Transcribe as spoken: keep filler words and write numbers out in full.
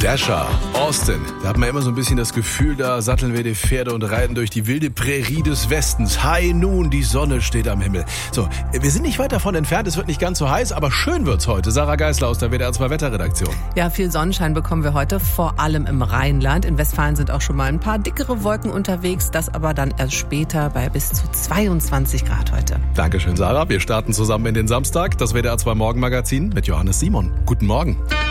Jascha, Austin, da hat man immer so ein bisschen das Gefühl, da satteln wir die Pferde und reiten durch die wilde Prärie des Westens. High Noon, die Sonne steht am Himmel. So, wir sind nicht weit davon entfernt, es wird nicht ganz so heiß, aber schön wird's heute. Sarah Geisler aus der W D R zwei Wetterredaktion. Ja, viel Sonnenschein bekommen wir heute, vor allem im Rheinland. In Westfalen sind auch schon mal ein paar dickere Wolken unterwegs, das aber dann erst später bei bis zu zweiundzwanzig Grad heute. Dankeschön, Sarah. Wir starten zusammen in den Samstag, das W D R zwei Morgenmagazin mit Johannes Simon. Guten Morgen.